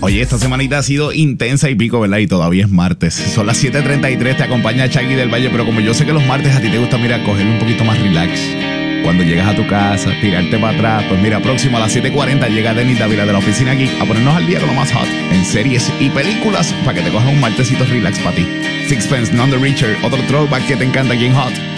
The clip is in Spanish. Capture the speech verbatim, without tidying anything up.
Oye, esta semanita ha sido intensa y pico, ¿verdad? Y todavía es martes. Son las siete treinta y tres, te acompaña Chucky del Valle, pero como yo sé que los martes a ti te gusta, mira, cogerle un poquito más relax. Cuando llegas a tu casa, tirarte para atrás, pues mira, próximo a las siete cuarenta llega Denis Dávila de la Oficina Geek a ponernos al día con lo más hot en series y películas para que te cojas un martesito relax para ti. Sixpence None the Richer, otro throwback que te encanta aquí en Hot.